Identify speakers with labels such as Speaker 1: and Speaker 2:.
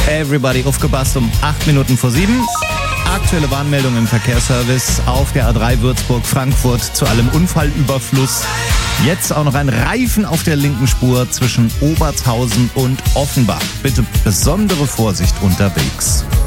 Speaker 1: Everybody aufgepasst um 8 Minuten vor 7. Aktuelle Warnmeldung im Verkehrsservice auf der A3 Würzburg-Frankfurt zu allem Unfallüberfluss. Jetzt auch noch ein Reifen auf der linken Spur zwischen Obertshausen und Offenbach. Bitte besondere Vorsicht unterwegs.